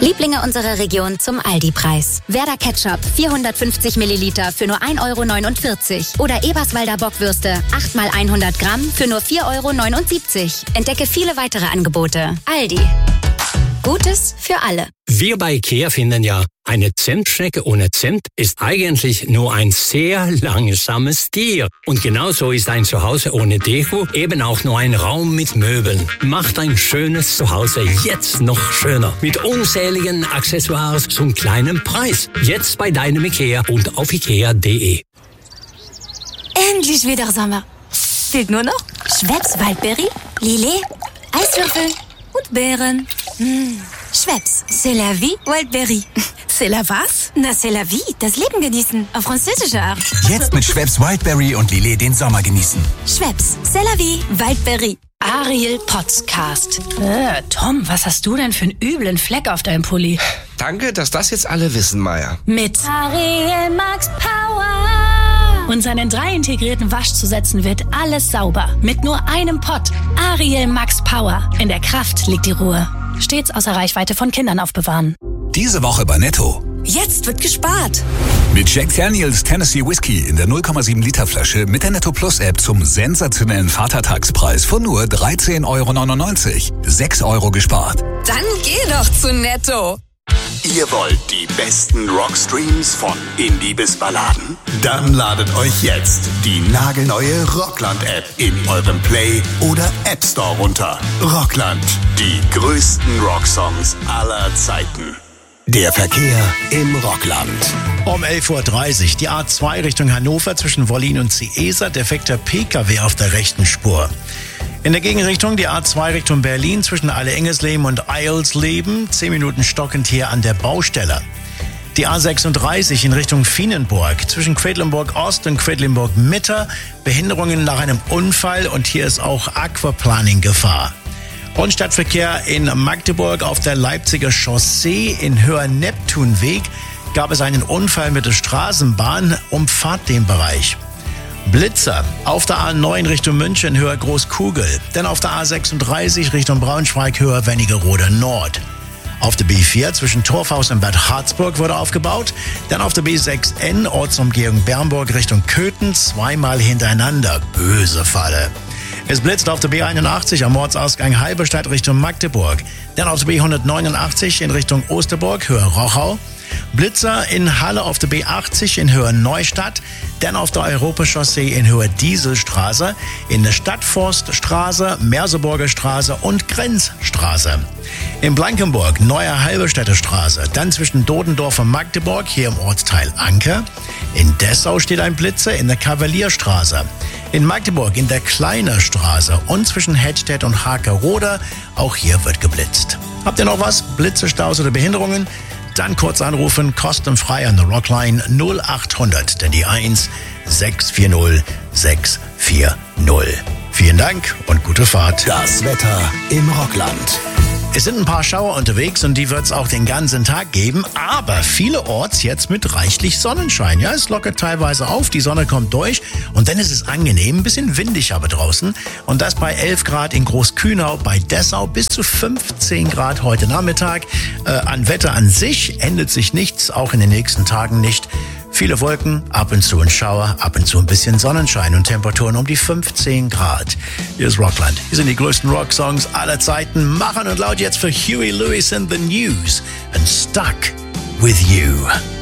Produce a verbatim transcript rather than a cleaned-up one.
Lieblinge unserer Region zum Aldi-Preis. Werder Ketchup vierhundertfünfzig Milliliter für nur ein Euro neunundvierzig. Oder Eberswalder Bockwürste acht mal hundert Gramm für nur vier Euro neunundsiebzig. Entdecke viele weitere Angebote. Aldi. Gutes für alle. Wir bei IKEA finden ja, eine Zimtschnecke ohne Zimt ist eigentlich nur ein sehr langsames Tier. Und genauso ist ein Zuhause ohne Deko eben auch nur ein Raum mit Möbeln. Macht ein schönes Zuhause jetzt noch schöner. Mit unzähligen Accessoires zum kleinen Preis. Jetzt bei deinem IKEA und auf ikea punkt de. Endlich wieder Sommer. Fehlt nur noch Schweppes Waldberry, Lillet, Eiswürfel und Beeren. Mmh. Schweppes, c'est la vie, Wildberry. C'est la was? Na, c'est la vie, das Leben genießen, auf französische Art. Jetzt mit Schweppes Wildberry und Lillet den Sommer genießen. Schweppes, c'est la vie, Wildberry. Ariel Podcast. Äh, Tom, was hast du denn für einen üblen Fleck auf deinem Pulli? Danke, dass das jetzt alle wissen, Maya. Mit Ariel Max Power. Und seinen drei integrierten Waschzusätzen wird alles sauber. Mit nur einem Pott. Ariel Max Power. In der Kraft liegt die Ruhe. Stets außer Reichweite von Kindern aufbewahren. Diese Woche bei Netto. Jetzt wird gespart. Mit Jack Daniels Tennessee Whiskey in der null Komma sieben Liter Flasche mit der Netto Plus App zum sensationellen Vatertagspreis von nur dreizehn Euro neunundneunzig. sechs Euro gespart. Dann geh doch zu Netto. Ihr wollt die besten Rockstreams von Indie bis Balladen? Dann ladet euch jetzt die nagelneue Rockland-App in eurem Play- oder App Store runter. Rockland, die größten Rocksongs aller Zeiten. Der Verkehr im Rockland. Um elf Uhr dreißig die A zwei Richtung Hannover zwischen Wollin und Ciesa, defekter P K W auf der rechten Spur. In der Gegenrichtung die A zwei Richtung Berlin zwischen Alle-Engesleben und Eilsleben, zehn Minuten stockend hier an der Baustelle. Die A sechsunddreißig in Richtung Fienenburg zwischen Quedlinburg Ost und Quedlinburg Mitte, Behinderungen nach einem Unfall und hier ist auch Aquaplaning-Gefahr. Und Stadtverkehr in Magdeburg auf der Leipziger Chaussee in Höher-Neptunweg gab es einen Unfall mit der Straßenbahn, umfahrt den Bereich. Blitzer auf der A neun Richtung München Höher Großkugel, dann auf der A sechsunddreißig Richtung Braunschweig Höher Wernigerode Nord. Auf der B vier zwischen Torfhaus und Bad Harzburg wurde aufgebaut, dann auf der B sechs N Ortsumgehung Bernburg Richtung Köthen zweimal hintereinander. Böse Falle. Es blitzt auf der B einundachtzig am Ortsausgang Halberstadt Richtung Magdeburg, dann auf der B hundertneunundachtzig in Richtung Osterburg Höher Rochau. Blitzer in Halle auf der B achtzig in Höhe Neustadt, dann auf der Europachaussee in Höhe Dieselstraße, in der Stadtforststraße, Merseburger Straße und Grenzstraße. In Blankenburg Neue Halberstädter Straße, dann zwischen Dodendorf und Magdeburg, hier im Ortsteil Anke. In Dessau steht ein Blitzer in der Kavalierstraße. In Magdeburg in der Kleiner Straße und zwischen Hedstedt und Hakerode, auch hier wird geblitzt. Habt ihr noch was? Blitze, Staus oder Behinderungen? Dann kurz anrufen, kostenfrei an der Rockline null acht hundert, denn die eins sechs vier null sechs vier null. Vielen Dank und gute Fahrt. Das Wetter im Rockland. Es sind ein paar Schauer unterwegs und die wird es auch den ganzen Tag geben, aber vielerorts jetzt mit reichlich Sonnenschein. Ja, es lockert teilweise auf, die Sonne kommt durch und dann ist es angenehm, ein bisschen windig aber draußen. Und das bei elf Grad in Großkühnau, bei Dessau bis zu fünfzehn Grad heute Nachmittag. Äh, an Wetter an sich ändert sich nichts, auch in den nächsten Tagen nicht. Viele Wolken, ab und zu ein Schauer, ab und zu ein bisschen Sonnenschein und Temperaturen um die fünfzehn Grad. Hier ist Rockland. Hier sind die größten Rocksongs aller Zeiten. Machen und laut jetzt für Huey Lewis and the News and Stuck with You.